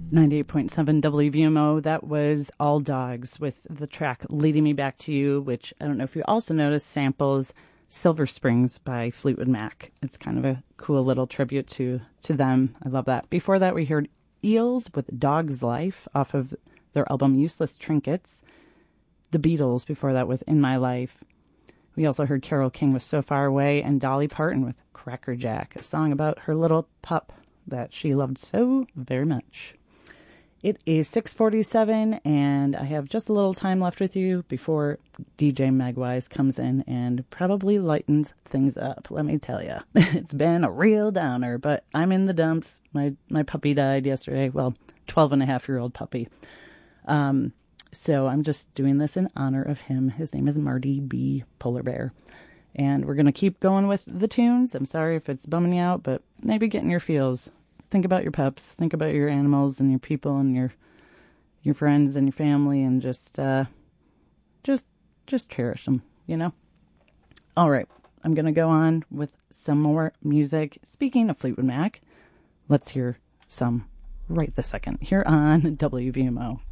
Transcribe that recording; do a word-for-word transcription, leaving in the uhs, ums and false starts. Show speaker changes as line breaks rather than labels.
ninety-eight point seven W V M O. That was All Dogs with the track Leading Me Back to You, which I don't know if you also noticed samples Silver Springs by Fleetwood Mac. It's kind of a cool little tribute to, to them. I love that. Before that, we heard Eels with Dog's Life off of their album Useless Trinkets. The Beatles before that with In My Life. We also heard Carole King with So Far Away and Dolly Parton with Cracker Jack, a song about her little pup that she loved so very much. It is six forty-seven, and I have just a little time left with you before D J Magwise comes in and probably lightens things up. Let me tell you, it's been a real downer, but I'm in the dumps. My my puppy died yesterday. Well, twelve and a half year old puppy. Um, so I'm just doing this in honor of him. His name is Marty B. Polar Bear. And we're going to keep going with the tunes. I'm sorry if it's bumming you out, but maybe get in your feels. Think about your pups. Think about your animals and your people and your your friends and your family, and just uh, just just cherish them. You know. All right, I'm gonna go on with some more music. Speaking of Fleetwood Mac, let's hear some right this second here on W V M O.